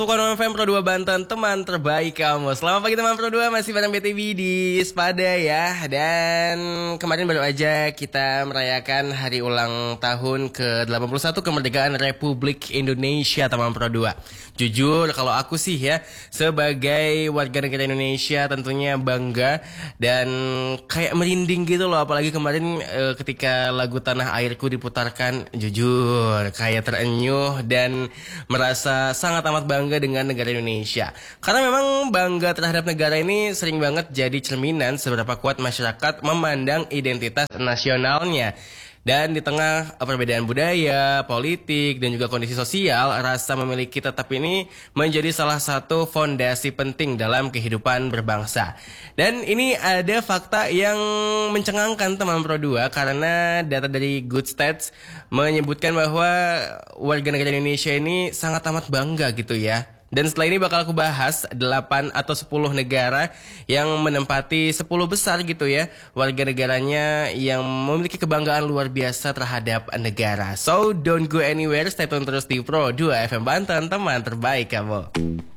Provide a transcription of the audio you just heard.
Bukan FM Pro 2 Banten, teman terbaik kamu. Selamat pagi teman Pro 2, masih bareng BTV di Spada ya. Dan kemarin baru aja kita merayakan hari ulang tahun ke-81 kemerdekaan Republik Indonesia teman Pro 2. Jujur kalau aku sih ya, sebagai warga negara Indonesia tentunya bangga dan kayak merinding gitu loh. Apalagi kemarin ketika lagu Tanah Airku diputarkan, jujur kayak terenyuh dan merasa sangat amat bangga dengan negara Indonesia. Karena memang bangga terhadap negara ini sering banget jadi cerminan seberapa kuat masyarakat memandang identitas nasionalnya. Dan di tengah perbedaan budaya, politik, dan juga kondisi sosial, rasa memiliki tetap ini menjadi salah satu fondasi penting dalam kehidupan berbangsa. Dan ini ada fakta yang mencengangkan teman Pro 2 karena data dari Good Stats menyebutkan bahwa warga negara Indonesia ini sangat amat bangga gitu ya. Dan setelah ini bakal aku bahas 8 atau 10 negara yang menempati 10 besar gitu ya, warga negaranya yang memiliki kebanggaan luar biasa terhadap negara. So don't go anywhere, stay tune terus di Pro 2 FM Banten, teman terbaik kamu.